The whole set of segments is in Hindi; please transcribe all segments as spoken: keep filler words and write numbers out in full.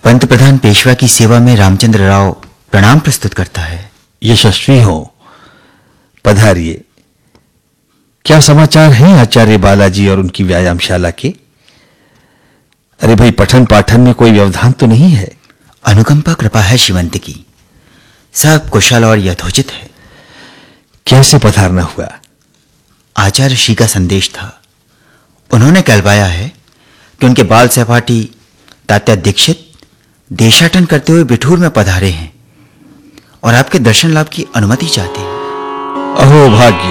पंत प्रधान पेशवा की सेवा में रामचंद्र राव प्रणाम प्रस्तुत करता है। यशस्वी हो, पधारिए। क्या समाचार हैं आचार्य बालाजी और उनकी व्यायामशाला के? अरे भाई, पठन पाठन में कोई व्यवधान तो नहीं है? अनुकंपा कृपा है श्रीमंत की, सब कुशल और यथोचित है। कैसे पधारना हुआ? आचार्य श्री का संदेश था। उन्होंने कहलवाया है कि उनके बाल सहपाठी तात्या दीक्षित देशाटन करते हुए बिठूर में पधारे हैं और आपके दर्शन लाभ की अनुमति चाहते हैं। अहो भाग्य!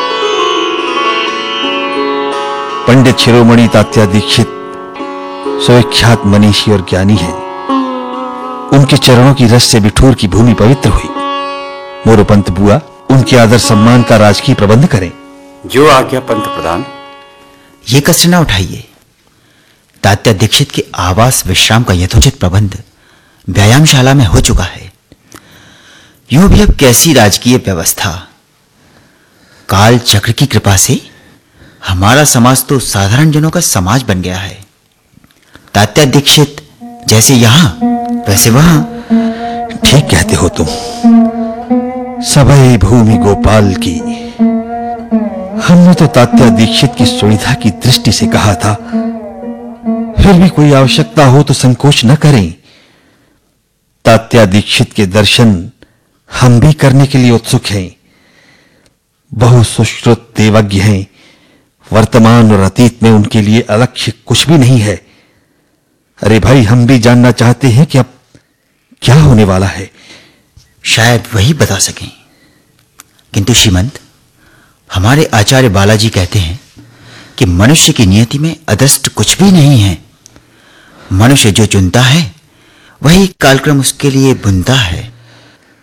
पंडित शिरोमणि तात्या दीक्षित सुविख्यात मनीषी और ज्ञानी हैं। उनके चरणों की रस से बिठूर की भूमि पवित्र हुई। मोरोपंत बुआ, उनके आदर सम्मान का राजकीय प्रबंध करें। जो आज्ञा पंत प्रधान। ये कष्ट न उठाइए। तात्या दीक्षित के आवास विश्राम का यथोचित प्रबंध व्यायामशाला में हो चुका है। यूं भी अब कैसी राजकीय व्यवस्था। काल चक्र की कृपा से हमारा समाज तो साधारण जनों का समाज बन गया है। तात्या दीक्षित जैसे यहां वैसे वहां। ठीक कहते हो तुम। सबई भूमि गोपाल की। हमने तो तात्या दीक्षित की सुविधा की दृष्टि से कहा था, फिर भी कोई आवश्यकता हो तो संकोच न करें। तात्या दीक्षित के दर्शन हम भी करने के लिए उत्सुक हैं। बहु सुश्रुत देवज्ञ हैं। वर्तमान और अतीत में उनके लिए अलक्ष्य कुछ भी नहीं है। अरे भाई, हम भी जानना चाहते हैं कि अब क्या होने वाला है। शायद वही बता सकें, किंतु श्रीमंत, हमारे आचार्य बालाजी कहते हैं कि मनुष्य की नियति में अदृष्ट कुछ भी नहीं है। मनुष्य जो चुनता है वही कालक्रम उसके लिए बुनता है।